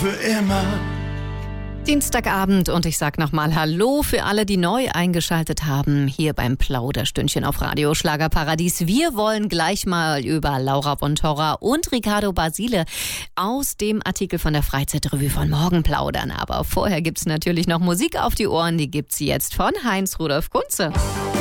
für immer. Dienstagabend und ich sag nochmal Hallo für alle, die neu eingeschaltet haben, hier beim Plauderstündchen auf Radio Schlagerparadies. Wir wollen gleich mal über Laura Bontorra und Riccardo Basile aus dem Artikel von der Freizeitrevue von morgen plaudern. Aber vorher gibt's natürlich noch Musik auf die Ohren, die gibt's jetzt von Heinz Rudolf Kunze.